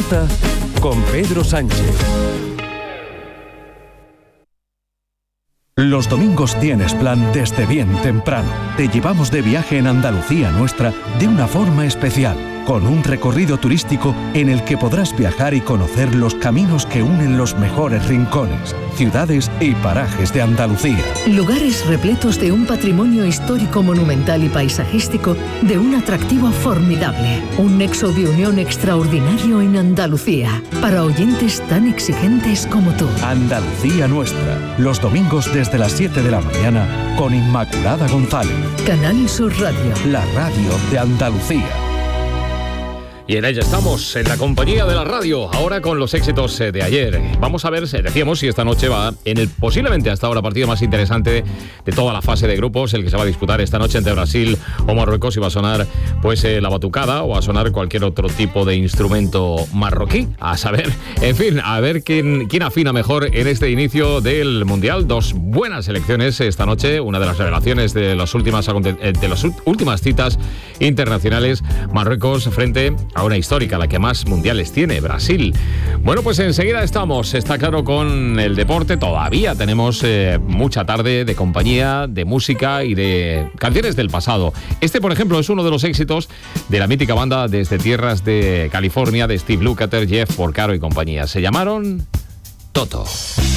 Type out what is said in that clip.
Fiesta con Pedro Sánchez. Los domingos tienes plan desde bien temprano. Te llevamos de viaje en Andalucía nuestra de una forma especial, con un recorrido turístico en el que podrás viajar y conocer los caminos que unen los mejores rincones, ciudades y parajes de Andalucía. Lugares repletos de un patrimonio histórico, monumental y paisajístico de un atractivo formidable. Un nexo de unión extraordinario en Andalucía, para oyentes tan exigentes como tú. Andalucía nuestra, los domingos desde las 7 de la mañana con Inmaculada González. Canal Sur Radio. La radio de Andalucía. Y en ella estamos, en la compañía de la radio, ahora con los éxitos de ayer. Vamos a ver, decíamos, si esta noche va en el posiblemente hasta ahora partido más interesante de toda la fase de grupos, el que se va a disputar esta noche entre Brasil o Marruecos, y va a sonar pues la batucada o a sonar cualquier otro tipo de instrumento marroquí. A saber, en fin, a ver quién afina mejor en este inicio del Mundial. Dos buenas selecciones esta noche, una de las revelaciones de las últimas citas internacionales, Marruecos frente a una histórica, la que más mundiales tiene, Brasil. Bueno, pues enseguida estamos, está claro, con el deporte. Todavía tenemos mucha tarde de compañía, de música y de canciones del pasado. Este, por ejemplo, es uno de los éxitos de la mítica banda desde tierras de California, de Steve Lukather, Jeff Porcaro y compañía. Se llamaron Toto.